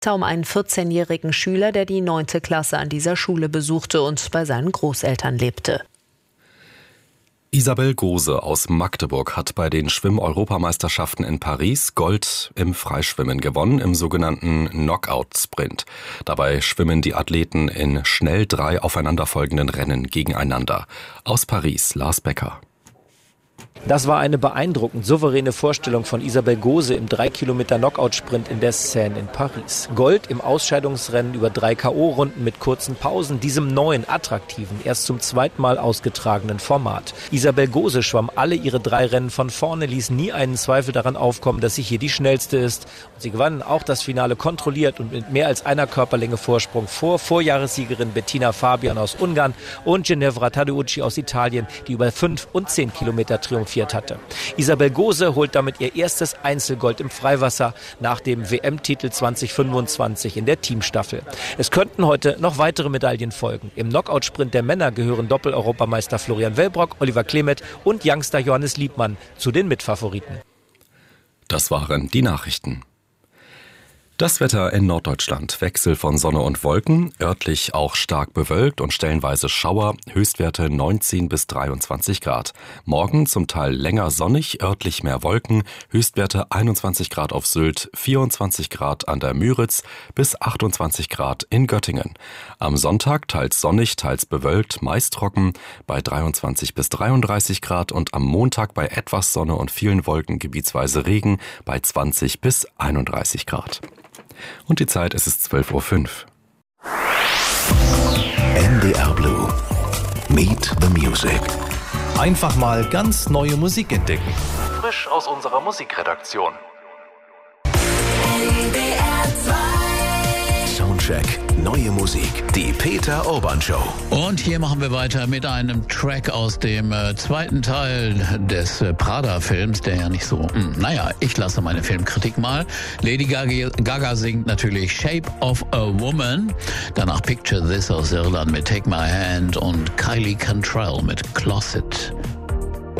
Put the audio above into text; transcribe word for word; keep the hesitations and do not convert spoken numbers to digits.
Um einen vierzehnjährigen Schüler, der die neunte Klasse an dieser Schule besuchte und bei seinen Großeltern lebte. Isabel Gose aus Magdeburg hat bei den Schwimm-Europameisterschaften in Paris Gold im Freischwimmen gewonnen, im sogenannten Knockout-Sprint. Dabei schwimmen die Athleten in schnell drei aufeinanderfolgenden Rennen gegeneinander. Aus Paris, Lars Becker. Das war eine beeindruckend souveräne Vorstellung von Isabel Gose im drei Kilometer Knockout-Sprint in der Seine in Paris. Gold im Ausscheidungsrennen über drei K O-Runden mit kurzen Pausen, diesem neuen, attraktiven, erst zum zweiten Mal ausgetragenen Format. Isabel Gose schwamm alle ihre drei Rennen von vorne, ließ nie einen Zweifel daran aufkommen, dass sie hier die schnellste ist. Und sie gewann auch das Finale kontrolliert und mit mehr als einer Körperlänge Vorsprung vor Vorjahressiegerin Bettina Fabian aus Ungarn und Ginevra Tadeucci aus Italien, die über fünf und zehn Kilometer triumphiert hatte. Isabel Gose holt damit ihr erstes Einzelgold im Freiwasser nach dem W M-Titel zwanzig fünfundzwanzig in der Teamstaffel. Es könnten heute noch weitere Medaillen folgen. Im Knockout-Sprint der Männer gehören Doppel-Europameister Florian Wellbrock, Oliver Klemet und Youngster Johannes Liebmann zu den Mitfavoriten. Das waren die Nachrichten. Das Wetter in Norddeutschland. Wechsel von Sonne und Wolken, örtlich auch stark bewölkt und stellenweise Schauer, Höchstwerte neunzehn bis dreiundzwanzig Grad. Morgen zum Teil länger sonnig, örtlich mehr Wolken, Höchstwerte einundzwanzig Grad auf Sylt, vierundzwanzig Grad an der Müritz bis achtundzwanzig Grad in Göttingen. Am Sonntag teils sonnig, teils bewölkt, meist trocken bei dreiundzwanzig bis dreiunddreißig Grad und am Montag bei etwas Sonne und vielen Wolken gebietsweise Regen bei zwanzig bis einunddreißig Grad. Und die Zeit, es ist zwölf Uhr fünf. N D R Blue. Meet the Music. Einfach mal ganz neue Musik entdecken. Frisch aus unserer Musikredaktion. N D R zwei. Soundcheck. Neue Musik. Die Peter Urban Show. Und hier machen wir weiter mit einem Track aus dem äh, zweiten Teil des äh, Prada-Films, der ja nicht so, mh, naja, ich lasse meine Filmkritik mal. Lady Gaga, Gaga singt natürlich Shape of a Woman. Danach Picture This aus Irland mit Take My Hand und Kylie Cantrell mit Closet.